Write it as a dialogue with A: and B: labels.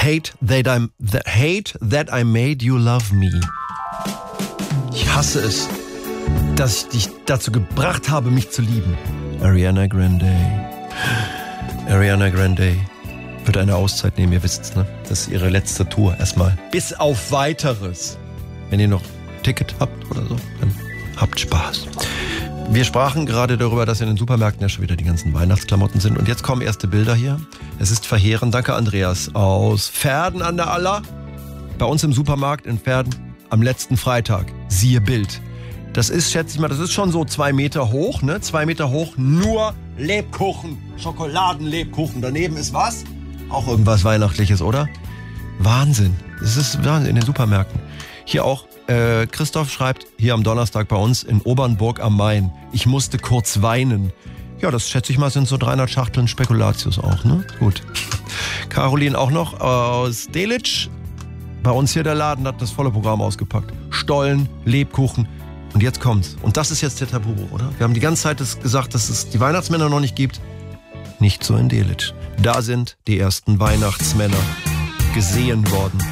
A: Hate that I made you love me. Ich hasse es, dass ich dich dazu gebracht habe, mich zu lieben. Ariana Grande wird eine Auszeit nehmen, ihr wisst's, ne? Das ist ihre letzte Tour erstmal. Bis auf Weiteres. Wenn ihr noch ein Ticket habt oder so, dann habt Spaß. Wir sprachen gerade darüber, dass in den Supermärkten ja schon wieder die ganzen Weihnachtsklamotten sind. Und jetzt kommen erste Bilder hier. Es ist verheerend. Danke, Andreas. Aus Verden an der Aller. Bei uns im Supermarkt in Verden am letzten Freitag. Siehe Bild. Das ist, schätze ich mal, das ist schon so 2 Meter hoch, ne? 2 Meter hoch, nur Lebkuchen. Schokoladenlebkuchen. Daneben ist was? Auch irgendwas Weihnachtliches, oder? Wahnsinn. Das ist Wahnsinn in den Supermärkten. Hier auch. Christoph schreibt, hier am Donnerstag bei uns in Obernburg am Main. Ich musste kurz weinen. Ja, das schätze ich mal, sind so 300 Schachteln Spekulatius auch, ne? Gut. Caroline auch noch aus Delitzsch. Bei uns hier der Laden hat das volle Programm ausgepackt. Stollen, Lebkuchen. Und jetzt kommt's. Und das ist jetzt der Tabubruch, oder? Wir haben die ganze Zeit gesagt, dass es die Weihnachtsmänner noch nicht gibt. Nicht so in Delitzsch. Da sind die ersten Weihnachtsmänner gesehen worden.